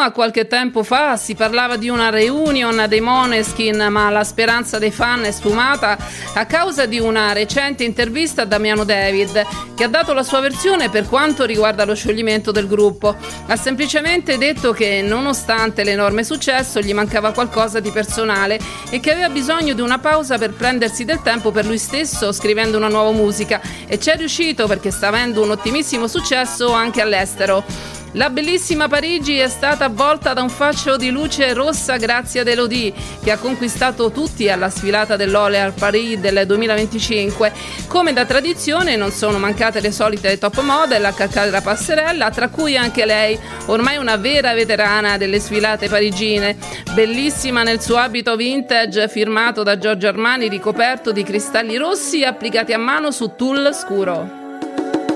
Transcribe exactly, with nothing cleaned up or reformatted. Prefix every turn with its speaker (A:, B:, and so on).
A: a qualche tempo fa si parlava di una reunion dei Måneskin, ma la speranza dei fan è sfumata a causa di una recente intervista a Damiano David, che ha dato la sua versione per quanto riguarda lo scioglimento del gruppo. Ha semplicemente detto che nonostante l'enorme successo gli mancava qualcosa di personale e che aveva bisogno di una pausa per prendersi del tempo per lui stesso scrivendo una nuova musica, e ci è riuscito perché sta avendo un ottimissimo successo anche all'estero. La bellissima Parigi è stata avvolta da un fascio di luce rossa grazie ad Elodie, che ha conquistato tutti alla sfilata dell'Orléans Paris del duemilaventicinque. Come da tradizione non sono mancate le solite top model a calcare la passerella, tra cui anche lei, ormai una vera veterana delle sfilate parigine, bellissima nel suo abito vintage firmato da Giorgio Armani ricoperto di cristalli rossi applicati a mano su tulle scuro.